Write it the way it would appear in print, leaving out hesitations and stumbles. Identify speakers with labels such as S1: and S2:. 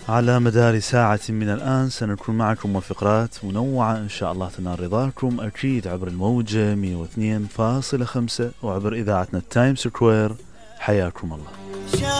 S1: على مدار ساعة من الآن سنكون معكم وفقرات منوعة إن شاء الله تنال رضاكم، أكيد عبر الموجة 102.5 وعبر إذاعتنا التايم سكوير. حياكم الله.